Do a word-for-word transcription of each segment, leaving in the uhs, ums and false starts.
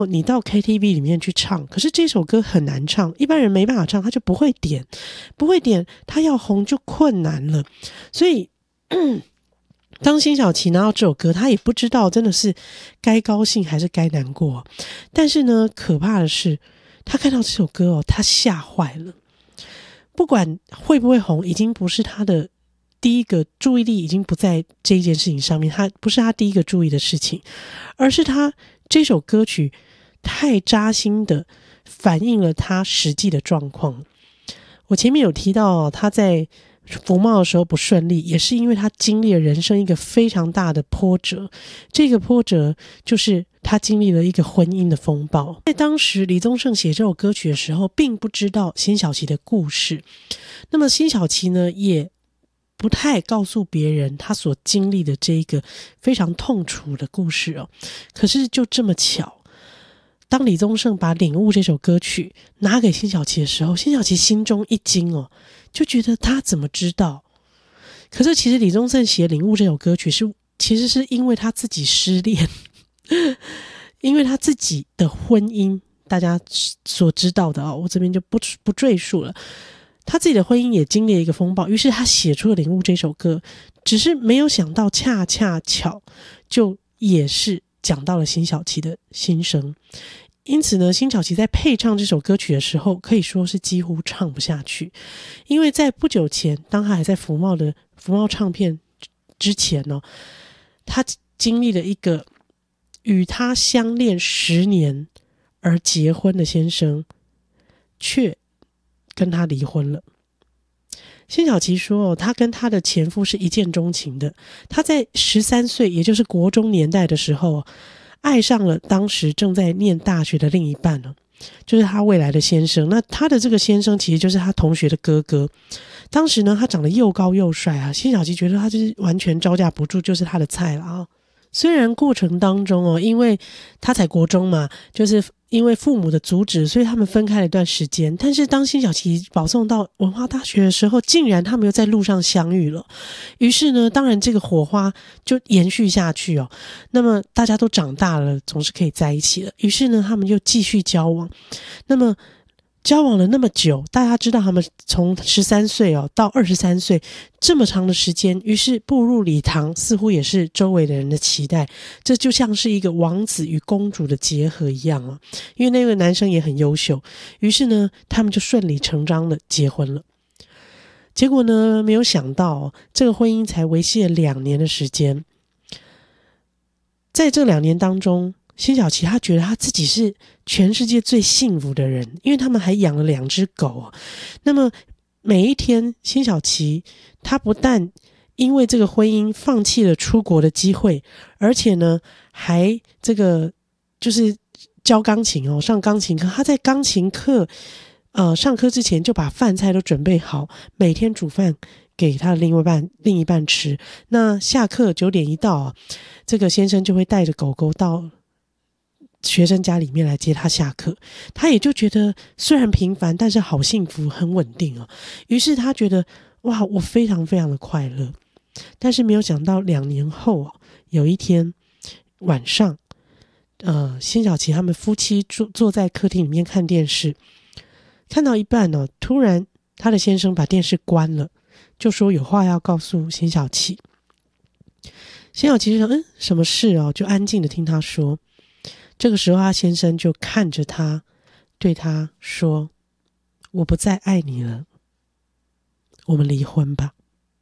你到 K T V 里面去唱，可是这首歌很难唱，一般人没办法唱，他就不会点，不会点，他要红就困难了。所以当辛晓琪拿到这首歌，他也不知道真的是该高兴还是该难过。但是呢，可怕的是他看到这首歌哦，他吓坏了。不管会不会红，已经不是他的第一个注意力，已经不在这一件事情上面，他不是他第一个注意的事情，而是他这首歌曲太扎心的反映了他实际的状况。我前面有提到他在服贸的时候不顺利，也是因为他经历了人生一个非常大的波折，这个波折就是他经历了一个婚姻的风暴。在当时李宗盛写这首歌曲的时候，并不知道辛晓琪的故事，那么辛晓琪呢也不太告诉别人他所经历的这一个非常痛楚的故事哦。可是就这么巧，当李宗盛把《领悟》这首歌曲拿给辛晓琪的时候，辛晓琪心中一惊哦，就觉得他怎么知道？可是其实李宗盛写《领悟》这首歌曲是其实是因为他自己失恋，因为他自己的婚姻，大家所知道的哦，我这边就不不赘述了。他自己的婚姻也经历了一个风暴，于是他写出了《领悟》这首歌，只是没有想到恰恰巧就也是讲到了辛晓琪的心声。因此呢，辛晓琪在配唱这首歌曲的时候，可以说是几乎唱不下去。因为在不久前，当他还在福茂的福茂唱片之前呢、哦，他经历了一个与他相恋十年而结婚的先生，却跟他离婚了。辛晓琪说、哦、他跟他的前夫是一见钟情的，他在十三岁，也就是国中年代的时候，爱上了当时正在念大学的另一半呢，就是他未来的先生。那他的这个先生其实就是他同学的哥哥。当时呢，他长得又高又帅啊，辛晓琪觉得他就是完全招架不住，就是他的菜了啊。虽然过程当中哦，因为他才国中嘛，就是因为父母的阻止，所以他们分开了一段时间。但是当辛晓琪保送到文化大学的时候，竟然他们又在路上相遇了。于是呢，当然这个火花就延续下去哦。那么大家都长大了，总是可以在一起了。于是呢，他们就继续交往。那么交往了那么久，大家知道他们从十三岁哦到二十三岁这么长的时间，于是步入礼堂，似乎也是周围的人的期待，这就像是一个王子与公主的结合一样啊。因为那个男生也很优秀，于是呢，他们就顺理成章的结婚了。结果呢，没有想到这个婚姻才维系了两年的时间，在这两年当中，辛晓琪他觉得他自己是全世界最幸福的人，因为他们还养了两只狗。那么每一天，辛晓琪他不但因为这个婚姻放弃了出国的机会，而且呢还这个就是教钢琴哦，上钢琴课。他在钢琴课呃上课之前就把饭菜都准备好，每天煮饭给他的另一半另一半吃。那下课九点一到啊，这个先生就会带着狗狗到学生家里面来接他下课。他也就觉得虽然平凡，但是好幸福，很稳定哦。于是他觉得哇，我非常非常的快乐。但是没有想到两年后、哦、有一天晚上，呃，辛晓琪他们夫妻坐坐在客厅里面看电视，看到一半哦，突然他的先生把电视关了，就说有话要告诉辛晓琪。辛晓琪就说嗯，什么事哦，就安静的听他说。这个时候他先生就看着他，对他说，我不再爱你了，我们离婚吧。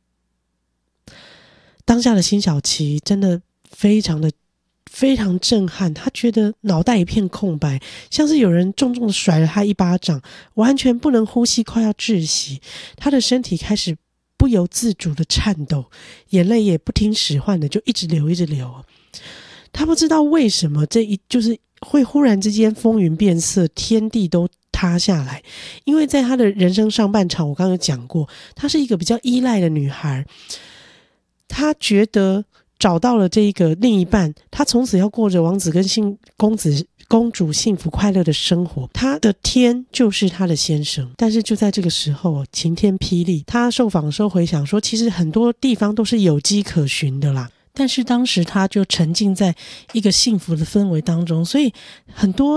当下的辛晓琪真的非常的非常震撼，他觉得脑袋一片空白，像是有人重重的甩了他一巴掌，完全不能呼吸，快要窒息。他的身体开始不由自主的颤抖，眼泪也不听使唤的就一直流一直流。他不知道为什么这一就是会忽然之间风云变色，天地都塌下来。因为在他的人生上半场，我刚刚有讲过，她是一个比较依赖的女孩，她觉得找到了这一个另一半，她从此要过着王子跟幸公子公主幸福快乐的生活，她的天就是她的先生。但是就在这个时候晴天霹雳，她受访的时候回想说，其实很多地方都是有迹可循的啦，但是当时他就沉浸在一个幸福的氛围当中，所以很多